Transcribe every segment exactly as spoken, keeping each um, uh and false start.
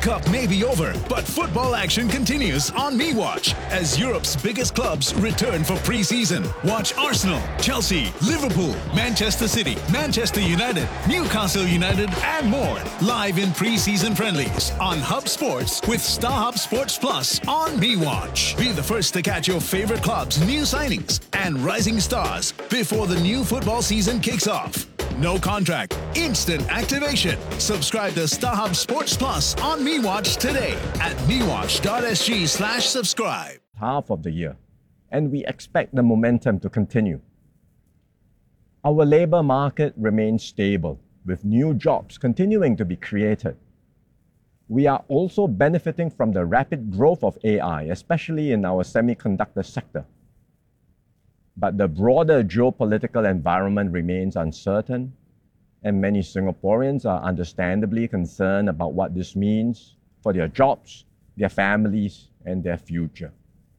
Cup may be over, but football action continues on MeWatch as Europe's biggest clubs return for pre-season. Watch Arsenal, Chelsea, Liverpool, Manchester City, Manchester United, Newcastle United, and more live in pre-season friendlies on Hub Sports with StarHub Sports Plus on MeWatch. Be the first to catch your favorite clubs' new signings and rising stars before the new football season kicks off. No contract, instant activation. Subscribe to StarHub Sports Plus on MeWatch today at mewatch.sg slash subscribe. Half of the year, and we expect the momentum to continue. Our labour market remains stable, with new jobs continuing to be created. We are also benefiting from the rapid growth of A I, especially in our semiconductor sector. But the broader geopolitical environment remains uncertain, and many Singaporeans are understandably concerned about what this means for their jobs, their families, and their future.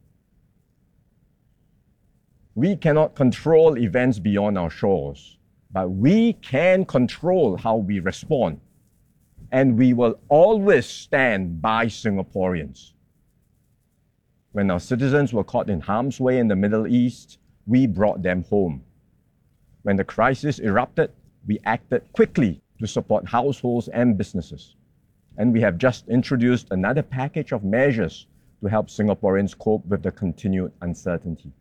We cannot control events beyond our shores, but we can control how we respond, and we will always stand by Singaporeans. When our citizens were caught in harm's way in the Middle East, we brought them home. When the crisis erupted, we acted quickly to support households and businesses. And we have just introduced another package of measures to help Singaporeans cope with the continued uncertainty.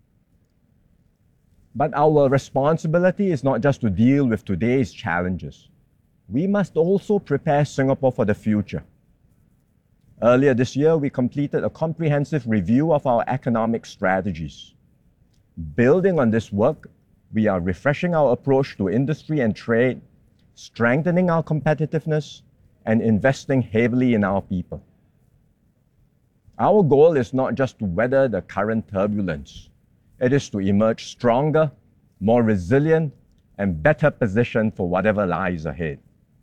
But our responsibility is not just to deal with today's challenges. We must also prepare Singapore for the future. Earlier this year, we completed a comprehensive review of our economic strategies. Building on this work, we are refreshing our approach to industry and trade, strengthening our competitiveness, and investing heavily in our people. Our goal is not just to weather the current turbulence. It is to emerge stronger, more resilient, and better positioned for whatever lies ahead.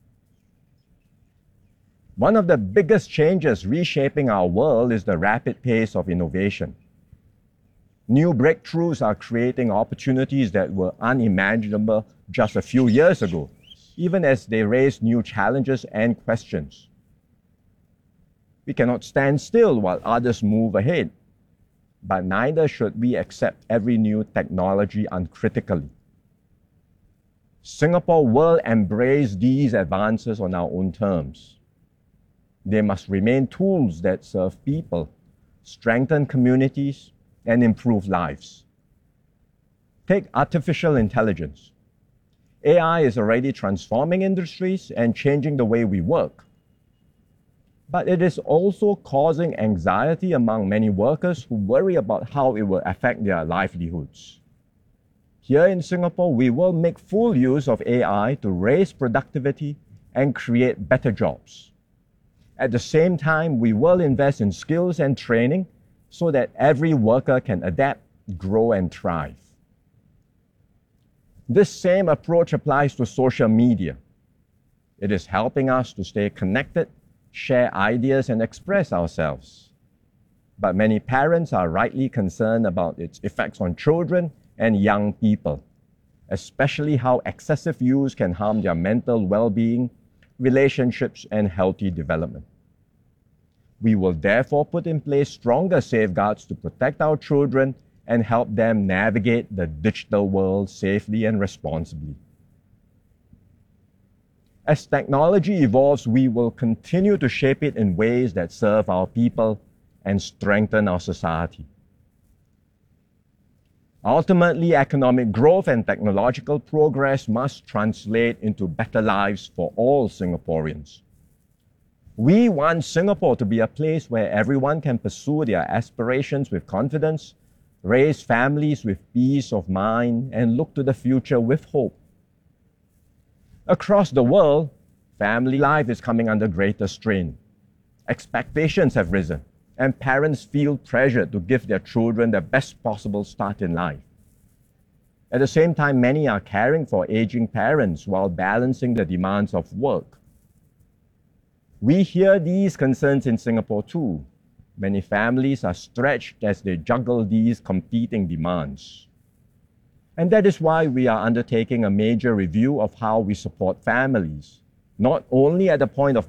One of the biggest changes reshaping our world is the rapid pace of innovation. New breakthroughs are creating opportunities that were unimaginable just a few years ago, even as they raise new challenges and questions. We cannot stand still while others move ahead, but neither should we accept every new technology uncritically. Singapore will embrace these advances on our own terms. They must remain tools that serve people, strengthen communities, and improve lives. Take artificial intelligence. A I is already transforming industries and changing the way we work. But it is also causing anxiety among many workers who worry about how it will affect their livelihoods. Here in Singapore, we will make full use of A I to raise productivity and create better jobs. At the same time, we will invest in skills and training so that every worker can adapt, grow, and thrive. This same approach applies to social media. It is helping us to stay connected, share ideas, and express ourselves. But many parents are rightly concerned about its effects on children and young people, especially how excessive use can harm their mental well-being, relationships, and healthy development. We will therefore put in place stronger safeguards to protect our children and help them navigate the digital world safely and responsibly. As technology evolves, we will continue to shape it in ways that serve our people and strengthen our society. Ultimately, economic growth and technological progress must translate into better lives for all Singaporeans. We want Singapore to be a place where everyone can pursue their aspirations with confidence, raise families with peace of mind, and look to the future with hope. Across the world, family life is coming under greater strain. Expectations have risen, and parents feel pressured to give their children the best possible start in life. At the same time, many are caring for aging parents while balancing the demands of work. We hear these concerns in Singapore too. Many families are stretched as they juggle these competing demands. And that is why we are undertaking a major review of how we support families, not only at the point of